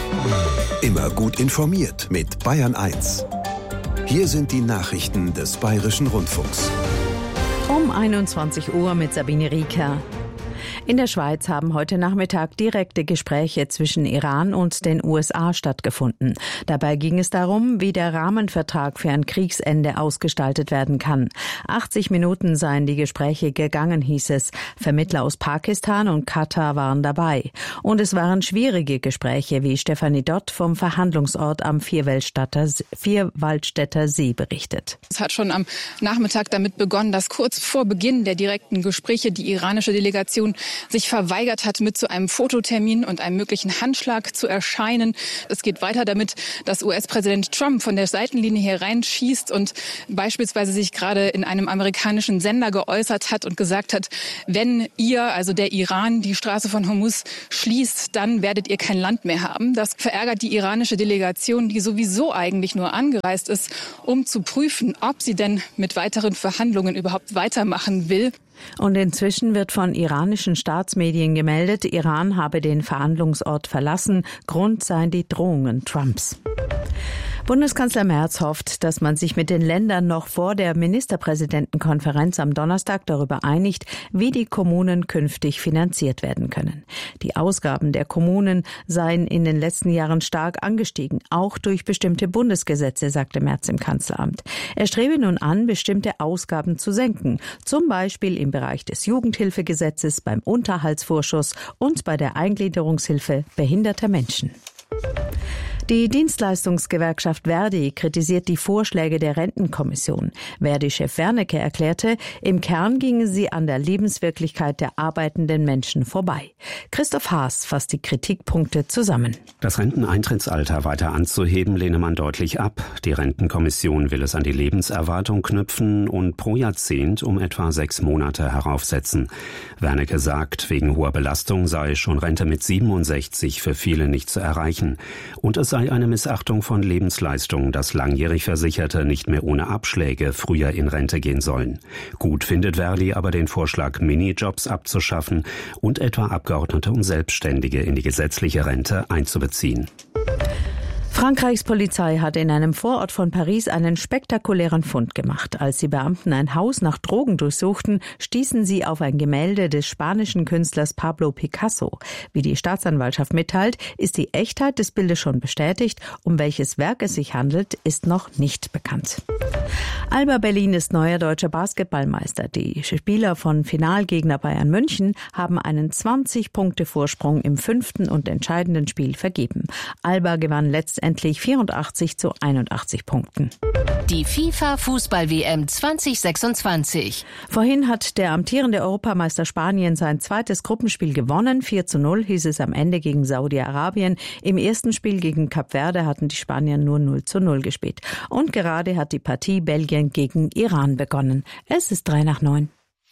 Immer gut informiert mit Bayern 1. Hier sind die Nachrichten des Bayerischen Rundfunks. Um 21 Uhr mit Sabine Rieker. In der Schweiz haben heute Nachmittag direkte Gespräche zwischen Iran und den USA stattgefunden. Dabei ging es darum, wie der Rahmenvertrag für ein Kriegsende ausgestaltet werden kann. 80 Minuten seien die Gespräche gegangen, hieß es. Vermittler aus Pakistan und Katar waren dabei. Und es waren schwierige Gespräche, wie Stefanie Dott vom Verhandlungsort am Vierwaldstätter See berichtet. Es hat schon am Nachmittag damit begonnen, dass kurz vor Beginn der direkten Gespräche die iranische Delegation sich verweigert hat, mit zu einem Fototermin und einem möglichen Handschlag zu erscheinen. Es geht weiter damit, dass US-Präsident Trump von der Seitenlinie hier reinschießt und beispielsweise sich gerade in einem amerikanischen Sender geäußert hat und gesagt hat, wenn ihr, also der Iran, die Straße von Hormuz schließt, dann werdet ihr kein Land mehr haben. Das verärgert die iranische Delegation, die sowieso eigentlich nur angereist ist, um zu prüfen, ob sie denn mit weiteren Verhandlungen überhaupt weitermachen will. Und inzwischen wird von iranischen Staatsmedien gemeldet, Iran habe den Verhandlungsort verlassen. Grund seien die Drohungen Trumps. Bundeskanzler Merz hofft, dass man sich mit den Ländern noch vor der Ministerpräsidentenkonferenz am Donnerstag darüber einigt, wie die Kommunen künftig finanziert werden können. Die Ausgaben der Kommunen seien in den letzten Jahren stark angestiegen, auch durch bestimmte Bundesgesetze, sagte Merz im Kanzleramt. Er strebe nun an, bestimmte Ausgaben zu senken, zum Beispiel im Bereich des Jugendhilfegesetzes, beim Unterhaltsvorschuss und bei der Eingliederungshilfe behinderter Menschen. Die Dienstleistungsgewerkschaft Verdi kritisiert die Vorschläge der Rentenkommission. Verdi-Chef Wernicke erklärte, im Kern gingen sie an der Lebenswirklichkeit der arbeitenden Menschen vorbei. Christoph Haas fasst die Kritikpunkte zusammen. Das Renteneintrittsalter weiter anzuheben, lehne man deutlich ab. Die Rentenkommission will es an die Lebenserwartung knüpfen und pro Jahrzehnt um etwa 6 Monate heraufsetzen. Wernicke sagt, wegen hoher Belastung sei schon Rente mit 67 für viele nicht zu erreichen. Und es sei eine Missachtung von Lebensleistungen, dass langjährig Versicherte nicht mehr ohne Abschläge früher in Rente gehen sollen. Gut findet Verdi aber den Vorschlag, Minijobs abzuschaffen und etwa Abgeordnete und Selbstständige in die gesetzliche Rente einzubeziehen. Frankreichs Polizei hat in einem Vorort von Paris einen spektakulären Fund gemacht. Als die Beamten ein Haus nach Drogen durchsuchten, stießen sie auf ein Gemälde des spanischen Künstlers Pablo Picasso. Wie die Staatsanwaltschaft mitteilt, ist die Echtheit des Bildes schon bestätigt. Um welches Werk es sich handelt, ist noch nicht bekannt. Alba Berlin ist neuer deutscher Basketballmeister. Die Spieler von Finalgegner Bayern München haben einen 20-Punkte-Vorsprung im 5. und entscheidenden Spiel vergeben. Alba gewann letztendlich 84-81 Punkten. Die FIFA-Fußball-WM 2026. Vorhin hat der amtierende Europameister Spanien sein zweites Gruppenspiel gewonnen. 4:0 hieß es am Ende gegen Saudi-Arabien. Im ersten Spiel gegen Kap Verde hatten die Spanier nur 0:0 gespielt. Und gerade hat die Partie Belgien gegen Iran begonnen. Es ist 8:03.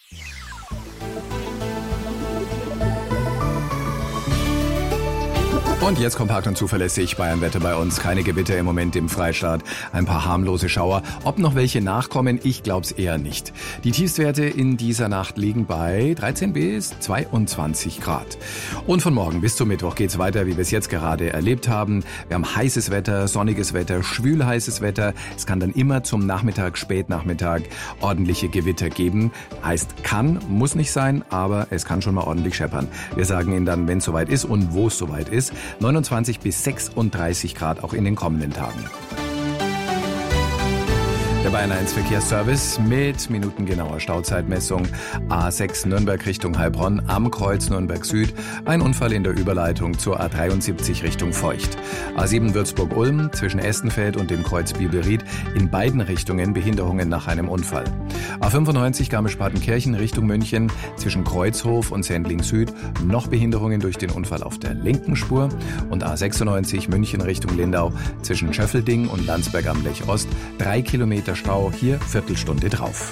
Und jetzt kompakt und zuverlässig Bayernwetter bei uns. Keine Gewitter im Moment im Freistaat. Ein paar harmlose Schauer. Ob noch welche nachkommen, ich glaub's eher nicht. Die Tiefstwerte in dieser Nacht liegen bei 13 bis 22 Grad. Und von morgen bis zum Mittwoch geht's weiter, wie wir es jetzt gerade erlebt haben. Wir haben heißes Wetter, sonniges Wetter, schwül-heißes Wetter. Es kann dann immer zum Nachmittag, Spätnachmittag ordentliche Gewitter geben. Heißt kann, muss nicht sein, aber es kann schon mal ordentlich scheppern. Wir sagen Ihnen dann, wenn es soweit ist und wo es soweit ist. 29 bis 36 Grad auch in den kommenden Tagen. Der Bayern 1 Verkehrsservice mit minutengenauer Stauzeitmessung. A6 Nürnberg Richtung Heilbronn am Kreuz Nürnberg Süd. Ein Unfall in der Überleitung zur A73 Richtung Feucht. A7 Würzburg-Ulm zwischen Estenfeld und dem Kreuz Bielried in beiden Richtungen Behinderungen nach einem Unfall. A95 Garmisch-Partenkirchen Richtung München zwischen Kreuzhof und Sendling Süd noch Behinderungen durch den Unfall auf der linken Spur. Und A96 München Richtung Lindau zwischen Schöffelding und Landsberg am Lech Ost 3 Kilometer Stau, hier Viertelstunde drauf.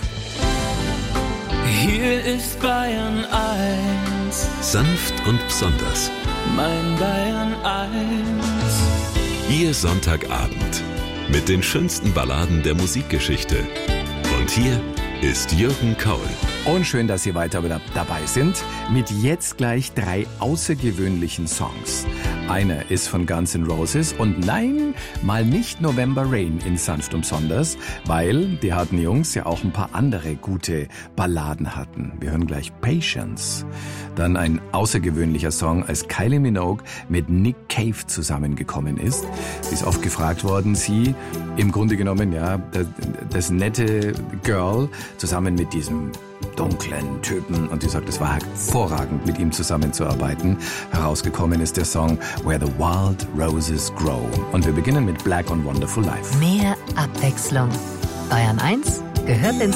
Hier ist Bayern 1. Sanft und besonders. Mein Bayern 1. Ihr Sonntagabend mit den schönsten Balladen der Musikgeschichte. Und hier ist Jürgen Kaul. Und schön, dass Sie weiter dabei sind mit jetzt gleich 3 außergewöhnlichen Songs. Einer ist von Guns N' Roses und nein, mal nicht November Rain in Sanft und Besonders, weil die harten Jungs ja auch ein paar andere gute Balladen hatten. Wir hören gleich Patience. Dann ein außergewöhnlicher Song, als Kylie Minogue mit Nick Cave zusammengekommen ist. Sie ist oft gefragt worden, sie im Grunde genommen, ja, das nette Girl zusammen mit diesem dunklen Typen, und sie sagt, es war hervorragend, mit ihm zusammenzuarbeiten. Herausgekommen ist der Song Where the Wild Roses Grow. Und wir beginnen mit Black on Wonderful Life. Mehr Abwechslung. Bayern 1 gehört ins